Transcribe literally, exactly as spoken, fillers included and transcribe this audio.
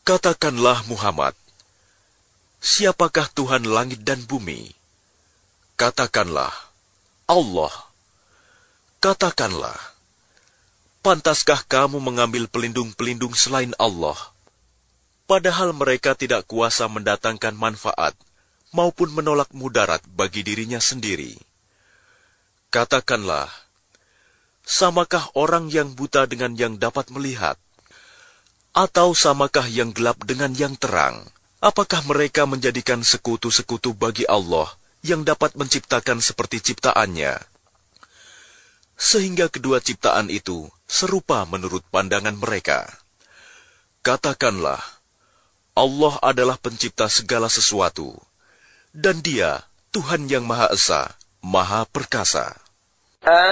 Katakanlah Muhammad, siapakah Tuhan langit dan bumi? Katakanlah, Allah. Katakanlah, pantaskah kamu mengambil pelindung-pelindung selain Allah, padahal mereka tidak kuasa mendatangkan manfaat maupun menolak mudarat bagi dirinya sendiri? Katakanlah, samakah orang yang buta dengan yang dapat melihat? Atau samakah yang gelap dengan yang terang? Apakah mereka menjadikan sekutu-sekutu bagi Allah yang dapat menciptakan seperti ciptaannya? Sehingga kedua ciptaan itu serupa menurut pandangan mereka. Katakanlah, Allah adalah pencipta segala sesuatu, dan Dia Tuhan yang Maha Esa, Maha Perkasa.